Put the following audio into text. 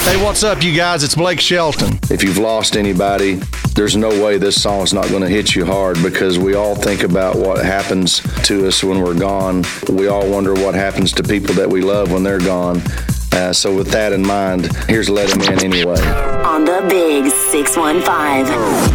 Hey, what's up, you guys? It's Blake Shelton. If you've lost anybody, there's no way this song's not going to hit you hard, because we all think about what happens to us when we're gone. We all wonder what happens to people that we love when they're gone. So with that in mind, here's Let 'Em In Anyway. On the Big 615.